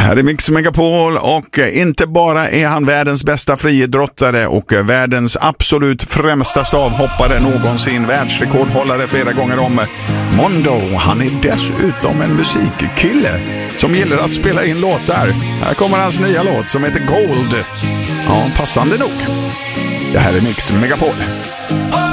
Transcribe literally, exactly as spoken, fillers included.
här är Mix Megapol och inte bara är han världens bästa friidrottare och världens absolut främsta stavhoppare någonsin, världsrekordhållare flera gånger om, Mondo. Han är dessutom en musikkille som gillar att spela in låtar. Här kommer hans nya låt som heter Gold. Ja, passande nog. Det här är Mix Megapol.